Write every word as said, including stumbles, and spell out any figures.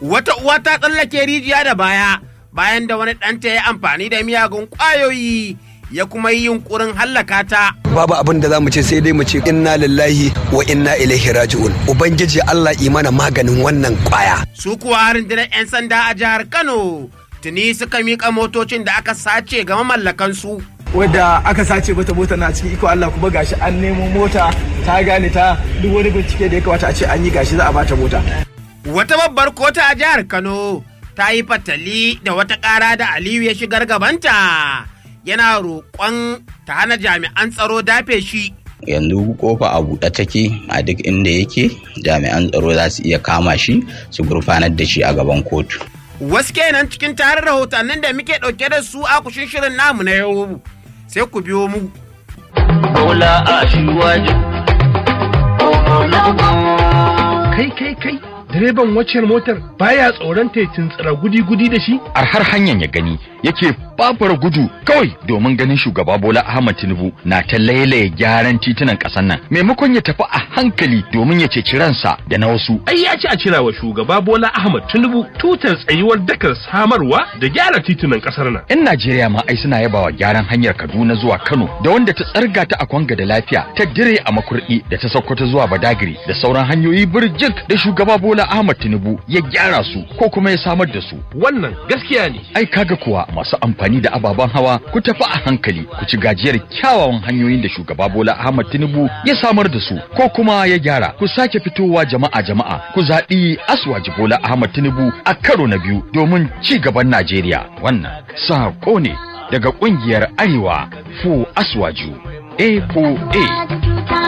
Wata uwa ta tsallake rijiya da baya bayan da wani ɗanta ya amfani da miyagun ƙwayoyi ya kuma yi yunkurin hallaka ta. Babu abin da za mu ce sai dai mu ce inna lillahi wa inna ilaihi raji'un. Ubangiji Allah imana maganin wannan ƙwaya. Su kuwa rundunar 'yan sanda a jihar Kano tuni suka miƙa motocin da aka sace ga mamallakansu. Wadda aka sace mata mota na cikin iko Allah kuma gashi an nemo mota ta gane ta duk wani bincike da ya kamata a ce an yi gashi za a bata mota. Wata babbar kota a jihar Kano ta yi fatali da wata ƙara da Aliyu ya shigar gabanta yana roƙon ta hana jami'an tsaro dafe shi. Yanzu kofa a buɗe take a duk inda yake jami'an tsaro za su iya kama shi su gurfanar da shi a gaban kotu. Wasu kenan cikin tarin rahotannin da muke ɗauke da su a kushin shirin namu na yau sai ku biyo mu. Bola a shiwaji. Kai kai kai. Direban waccan motar baya tsoron taitin tsira gudi-gudi da shi? A har hanyar ya gani yake babura gudu kawai domin ganin shugaba Bola Ahmed Tinubu na ta lailaye gyaran titunan ƙasar nan maimakon ya tafi a hankali domin ya ceci ransa da na wasu. Ai ya ci a cira wa shugaba Bola Ahmed Tinubu tutar tsayuwar dakar samarwa da gyara titunan ƙasar nan. Yan Najeriya ma ai suna yabawa gyaran hanyar Kaduna zuwa Kano da wanda ta tsarga ta a Kwanga da lafiya ta dire a Makurdi da ta Sokoto zuwa Badagiri da sauran hanyoyi birjik da shugaba Bola Ahmed Tinubu ya gyara su ko kuma ya samar da su. Wannan gaskiya ne. Ai kaga kuwa masu amfani da ababen hawa ku tafi a hankali ku ci gajiyar kyawawan hanyoyin da shugaba Bola Ahmed Tinubu ya samar da su ko kuma ya gyara. Ku sake fitowa jama'a jama'a ku zaɓi Aswaji Bola Ahmed Tinubu a karo na biyu domin ci gaban Najeriya. Wannan sako ne daga ƙungiyar Arewa Fu Aswaju A four A.